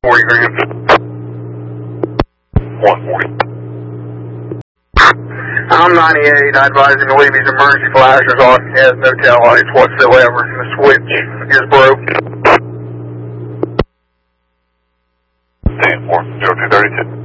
40 grams. 140. I'm 98. I advise him to leave his emergency flashers off. He has no tail lights whatsoever. The switch is broke. 10-4, 0232.